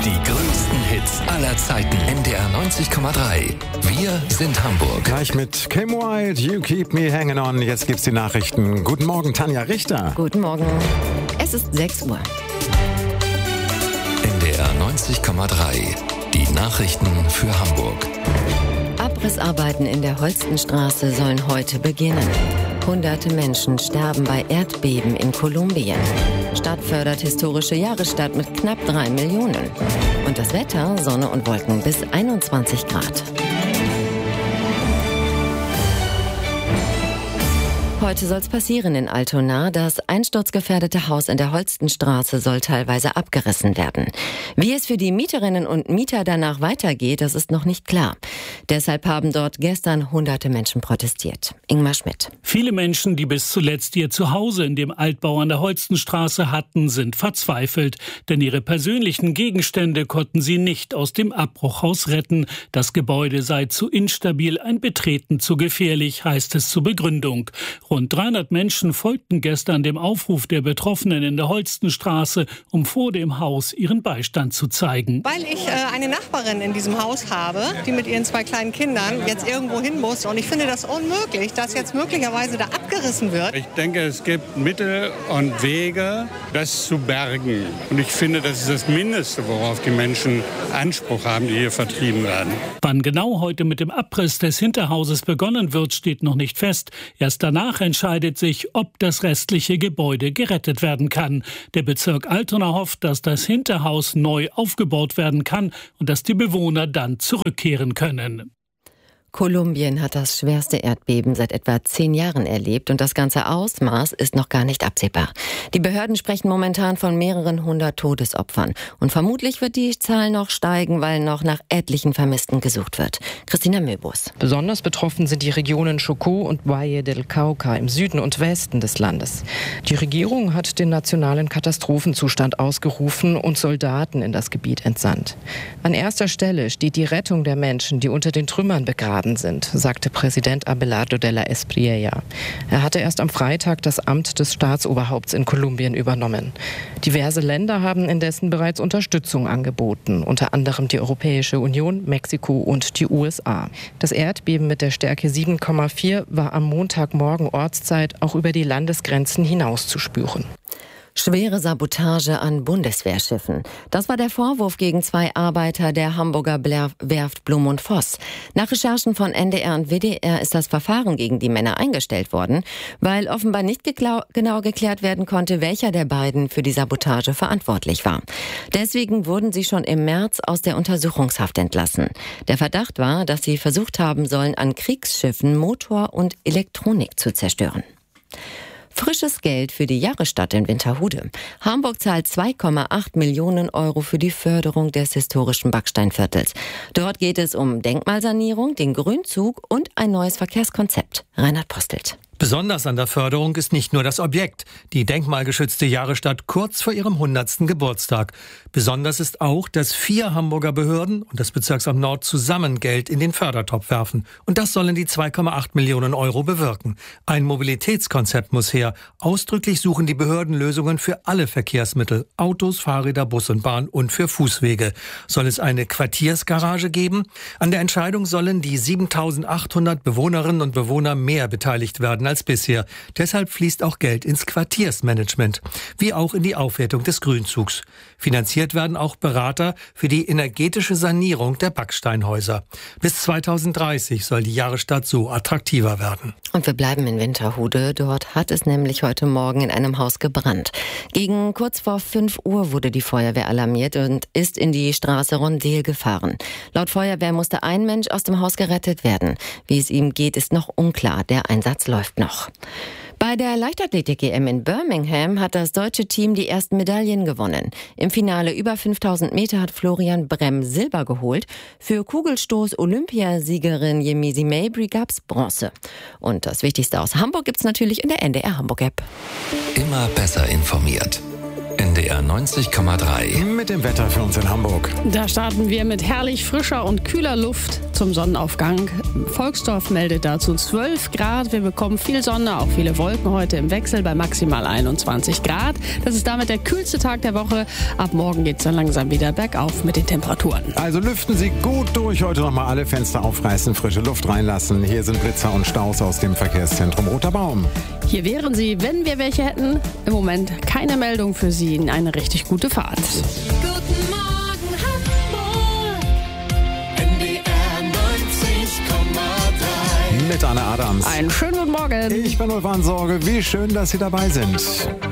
Die größten Hits aller Zeiten. NDR 90,3. Wir sind Hamburg. Gleich mit Kim Wilde, You Keep Me Hanging On. Jetzt gibt's die Nachrichten. Guten Morgen, Tanja Richter. Guten Morgen. Es ist 6 Uhr. NDR 90,3. Die Nachrichten für Hamburg. Abrissarbeiten in der Holstenstraße sollen heute beginnen. Hunderte Menschen sterben bei Erdbeben in Kolumbien. Stadt fördert historische Jahresstadt mit knapp 3 Millionen. Und das Wetter, Sonne und Wolken bis 21 Grad. Heute soll es passieren in Altona. Das einsturzgefährdete Haus in der Holstenstraße soll teilweise abgerissen werden. Wie es für die Mieterinnen und Mieter danach weitergeht, das ist noch nicht klar. Deshalb haben dort gestern hunderte Menschen protestiert. Ingmar Schmidt. Viele Menschen, die bis zuletzt ihr Zuhause in dem Altbau an der Holstenstraße hatten, sind verzweifelt. Denn ihre persönlichen Gegenstände konnten sie nicht aus dem Abbruchhaus retten. Das Gebäude sei zu instabil, ein Betreten zu gefährlich, heißt es zur Begründung. Rund 300 Menschen folgten gestern dem Aufruf der Betroffenen in der Holstenstraße, um vor dem Haus ihren Beistand zu zeigen. Weil ich eine Nachbarin in diesem Haus habe, die mit ihren 2 kleinen Kindern jetzt irgendwo hin muss. Und ich finde das unmöglich, dass jetzt möglicherweise da abgerissen wird. Ich denke, es gibt Mittel und Wege, das zu bergen. Und ich finde, das ist das Mindeste, worauf die Menschen Anspruch haben, die hier vertrieben werden. Wann genau heute mit dem Abriss des Hinterhauses begonnen wird, steht noch nicht fest. Erst danach entscheidet sich, ob das restliche Gebäude gerettet werden kann. Der Bezirk Altona hofft, dass das Hinterhaus neu aufgebaut werden kann und dass die Bewohner dann zurückkehren können. Kolumbien hat das schwerste Erdbeben seit etwa 10 Jahren erlebt und das ganze Ausmaß ist noch gar nicht absehbar. Die Behörden sprechen momentan von mehreren 100 Todesopfern und vermutlich wird die Zahl noch steigen, weil noch nach etlichen Vermissten gesucht wird. Christina Möbus. Besonders betroffen sind die Regionen Chocó und Valle del Cauca im Süden und Westen des Landes. Die Regierung hat den nationalen Katastrophenzustand ausgerufen und Soldaten in das Gebiet entsandt. An erster Stelle steht die Rettung der Menschen, die unter den Trümmern begraben sind, sagte Präsident Abelardo de la Espriella. Er hatte erst am Freitag das Amt des Staatsoberhaupts in Kolumbien übernommen. Diverse Länder haben indessen bereits Unterstützung angeboten, unter anderem die Europäische Union, Mexiko und die USA. Das Erdbeben mit der Stärke 7,4 war am Montagmorgen Ortszeit auch über die Landesgrenzen hinaus zu spüren. Schwere Sabotage an Bundeswehrschiffen. Das war der Vorwurf gegen 2 Arbeiter der Hamburger Werft Blum und Voss. Nach Recherchen von NDR und WDR ist das Verfahren gegen die Männer eingestellt worden, weil offenbar nicht genau geklärt werden konnte, welcher der beiden für die Sabotage verantwortlich war. Deswegen wurden sie schon im März aus der Untersuchungshaft entlassen. Der Verdacht war, dass sie versucht haben sollen, an Kriegsschiffen Motor und Elektronik zu zerstören. Frisches Geld für die Jahrestadt in Winterhude. Hamburg zahlt 2,8 Millionen Euro für die Förderung des historischen Backsteinviertels. Dort geht es um Denkmalsanierung, den Grünzug und ein neues Verkehrskonzept. Reinhard Postelt. Besonders an der Förderung ist nicht nur das Objekt, die denkmalgeschützte Jahrestadt kurz vor ihrem 100. Geburtstag. Besonders ist auch, dass 4 Hamburger Behörden und das Bezirksamt Nord zusammen Geld in den Fördertopf werfen. Und das sollen die 2,8 Millionen Euro bewirken. Ein Mobilitätskonzept muss her. Ausdrücklich suchen die Behörden Lösungen für alle Verkehrsmittel, Autos, Fahrräder, Bus und Bahn und für Fußwege. Soll es eine Quartiersgarage geben? An der Entscheidung sollen die 7.800 Bewohnerinnen und Bewohner mehr beteiligt werden als bisher. Deshalb fließt auch Geld ins Quartiersmanagement, wie auch in die Aufwertung des Grünzugs. Finanziert werden auch Berater für die energetische Sanierung der Backsteinhäuser. Bis 2030 soll die Jahrestadt so attraktiver werden. Und wir bleiben in Winterhude. Dort hat es nämlich heute Morgen in einem Haus gebrannt. Gegen kurz vor 5 Uhr wurde die Feuerwehr alarmiert und ist in die Straße Rondel gefahren. Laut Feuerwehr musste ein Mensch aus dem Haus gerettet werden. Wie es ihm geht, ist noch unklar. Der Einsatz läuft noch. Bei der Leichtathletik-EM in Birmingham hat das deutsche Team die ersten Medaillen gewonnen. Im Finale über 5000 Meter hat Florian Bremm Silber geholt. Für Kugelstoß-Olympiasiegerin Yemisi Mabry gab's Bronze. Und das Wichtigste aus Hamburg gibt's natürlich in der NDR Hamburg-App. Immer besser informiert. NDR 90,3. Mit dem Wetter für uns in Hamburg. Da starten wir mit herrlich frischer und kühler Luft zum Sonnenaufgang. Volksdorf meldet dazu 12 Grad. Wir bekommen viel Sonne, auch viele Wolken heute im Wechsel bei maximal 21 Grad. Das ist damit der kühlste Tag der Woche. Ab morgen geht es dann langsam wieder bergauf mit den Temperaturen. Also lüften Sie gut durch. Heute nochmal alle Fenster aufreißen, frische Luft reinlassen. Hier sind Blitzer und Staus aus dem Verkehrszentrum Roter Baum. Hier wären sie, wenn wir welche hätten. Im Moment keine Meldung für Sie. Eine richtig gute Fahrt. Guten Morgen Hamburg, NDR 90,3. Mit Anne Adams. Einen schönen guten Morgen. Ich bin Ulf Ansorge. Wie schön, dass Sie dabei sind.